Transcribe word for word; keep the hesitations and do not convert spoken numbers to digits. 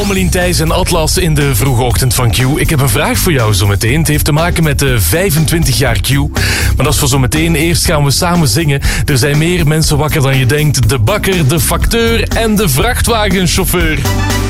Ommelien, Thijs en Atlas in de vroege ochtend van Q. Ik heb een vraag voor jou zometeen. Het heeft te maken met de vijfentwintig jaar Q. Maar dat is voor zometeen. Eerst gaan we samen zingen. Er zijn meer mensen wakker dan je denkt. De bakker, de facteur en de vrachtwagenchauffeur.